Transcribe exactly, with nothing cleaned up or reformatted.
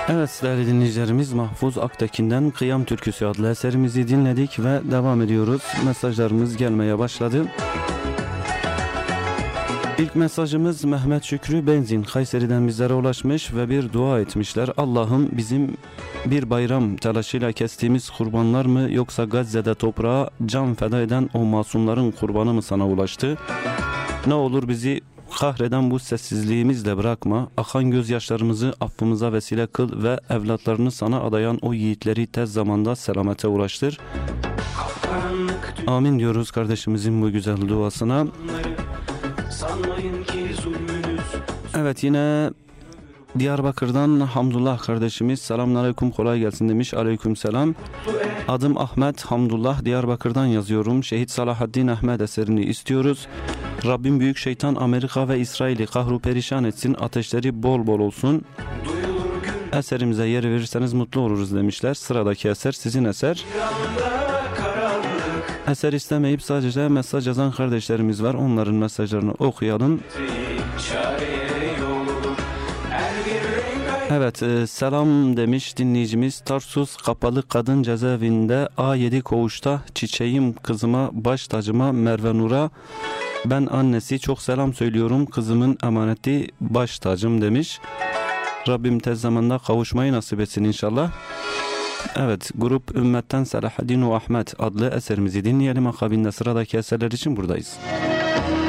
Evet değerli dinleyicilerimiz, Mahfuz Aktekin'den Kıyam Türküsü adlı eserimizi dinledik ve devam ediyoruz. Mesajlarımız gelmeye başladı. İlk mesajımız Mehmet Şükrü Benzin Kayseri'den bizlere ulaşmış ve bir dua etmişler. Allah'ım bizim bir bayram telaşıyla kestiğimiz kurbanlar mı, yoksa Gazze'de toprağa can feda eden o masumların kurbanı mı sana ulaştı? Ne olur bizi kahreden bu sessizliğimizle bırakma. Akan gözyaşlarımızı affımıza vesile kıl ve evlatlarını sana adayan o yiğitleri tez zamanda selamete ulaştır. Amin diyoruz kardeşimizin bu güzel duasına. Evet, yine Diyarbakır'dan Hamdullah kardeşimiz selamünaleyküm, kolay gelsin demiş. Aleykümselam. Adım Ahmet, Hamdullah, Diyarbakır'dan yazıyorum. Şehit Salahaddin Ahmet eserini istiyoruz. Rabbim büyük şeytan Amerika ve İsrail'i kahru perişan etsin, ateşleri bol bol olsun. Eserimize yer verirseniz mutlu oluruz demişler. Sıradaki eser sizin eser. Eser istemeyip sadece mesaj yazan kardeşlerimiz var. Onların mesajlarını okuyalım. Evet, e, selam demiş dinleyicimiz. Tarsus Kapalı Kadın Cezaevinde A yedi koğuşta çiçeğim kızıma, baş tacıma Merve Nur'a, ben annesi çok selam söylüyorum, kızımın emaneti baş tacım demiş. Rabbim tez zamanda kavuşmayı nasip etsin inşallah. Evet, grup Ümmetten Selahaddin ve Ahmet adlı eserimizi dinleyelim. Akabinde sıradaki eserler için buradayız.